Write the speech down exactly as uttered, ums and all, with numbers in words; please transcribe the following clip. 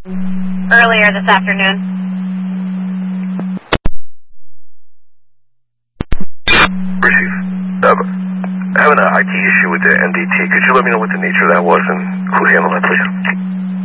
Earlier this afternoon. Receive. Uh, having an I T issue with the M D T. Could you let me know what the nature of that was and who handled that, please?